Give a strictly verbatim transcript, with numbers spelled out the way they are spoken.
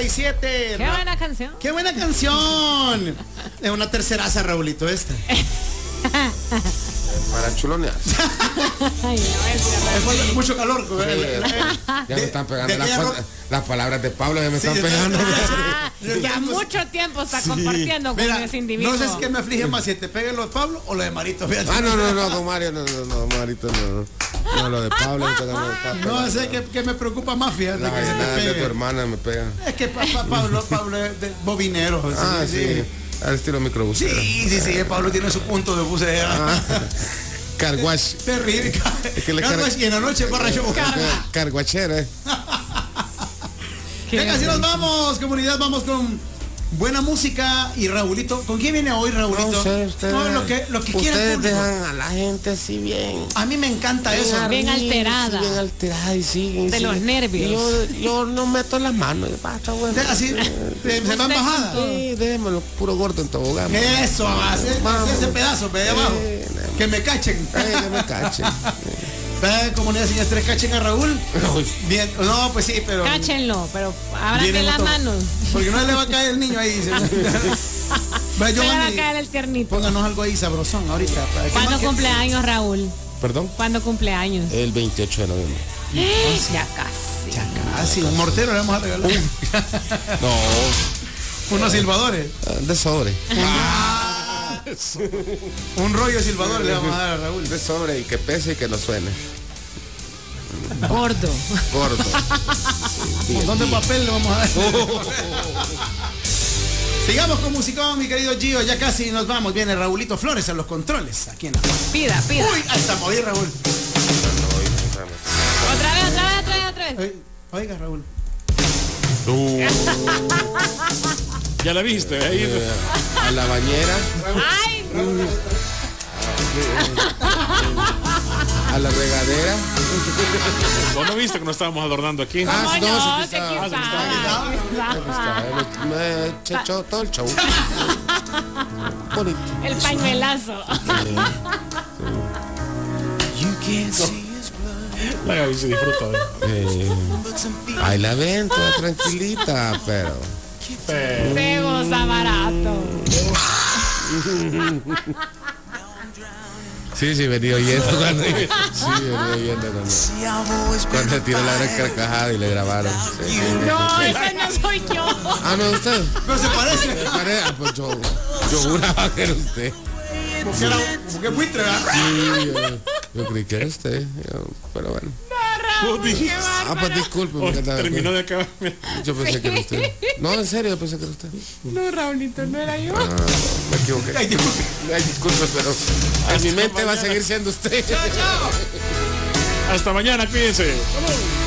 y siete. Qué buena canción. Qué buena canción. Es una terceraza, Raulito, esta. Para chulonear. Ay, no, es mucho calor. Sí, ya me están pegando las, ro... las palabras de Pablo, ya me sí, están pegando. Ah, ya mucho tiempo está sí. compartiendo con Mira, ese individuo. No sé si que me aflige más, si te peguen lo de Pablo o lo de Marito. Fíjate. Ah, no, no, no, don Mario, no, no, no, Marito, no. No, lo de Pablo. No, no sé que, que me preocupa más, fíjate. La que se te pegue. de tu hermana me pega. Es que pa, pa, Pablo, Pablo es de bobinero. Ah, sí. sí. Al estilo microbusero. Sí, sí, sí, Pablo tiene su punto de buceo. Ah. Carguash. Terrible. Es que le Carguash y en la noche borracho. Carguachera, eh. Venga, así nos vamos, comunidad, vamos con buena música. Y Raulito, ¿con quién viene hoy, Raulito? No sé, ustedes, no, lo que, lo que quieran. Ustedes dejan a la gente así bien. A mí me encanta bien eso. Bien alterada. Bien alterada y siguen. De siguen. los nervios. Yo, yo no meto las manos. Basta, bueno. De, así, de, se van bajadas. Sí, déjenmelo, puro gordo en tobogán. Eso, hace ese pedazo, ve abajo. Eh, que me cachen. Eh, que me cachen. ¿Ve, comunidad sin estrés, cachen a Raúl? Bien, no, pues sí, pero... Cáchenlo, pero ábranle las manos. Porque no le va a caer el niño ahí. Se le va a caer el tiernito. Pónganos algo ahí sabrosón ahorita. ¿Cuándo cumpleaños, Raúl? ¿Perdón? ¿Cuándo cumpleaños? El veintiocho de noviembre. ¿Eh? Ya casi. Ya casi. Un mortero le vamos a regalar. No. Unos silbadores. De sobre. Ah. Un rollo de silbador le vamos a dar a Raúl. De sobre y que pese y que no suene. Gordo. Gordo. Sí, un montón de papel le vamos a dar. Oh. Sigamos con musicón, mi querido Gio. Ya casi nos vamos. Viene Raulito Flores a los controles. Aquí en la Pida, pida. Uy, ahí estamos, ahí, Raúl. Otra vez, otra vez, otra vez, otra vez. Oiga, Raúl. Uh. Ya la viste, ahí. Eh, a la bañera. Ay. A la regadera. ¿Vos no viste que nos estábamos adornando aquí? Ah, no, no, no, se quitaba. Me echó todo el show. Bonito. El pañuelazo. La Gaby se disfruta de eh, ahí la ven, toda tranquilita, pero se goza barato. Sí, sí, venía oyendo cuando, sí, venía oyendo cuando, cuando tiró la gran carcajada y le grabaron. Sí, sí, no, sí. ese no soy yo. Ah, no, usted. Pero se parece. Se parece. Ah, pues yo, yo juraba que era usted. Porque era, porque buitre, ¿verdad? Sí, yo, yo creí que era usted, yo, pero bueno. No, Raúl, qué ah, pues disculpe. Oh, terminó de acabar. Yo pensé sí. que era usted. No, en serio, yo pensé que era usted. No, Raulito, no era yo. Ah, me equivoqué. Ay, disculpe. Ay, disculpe, pero en mi mente mañana va a seguir siendo usted. Chao, chao. Hasta mañana, cuídense. ¡Vamos!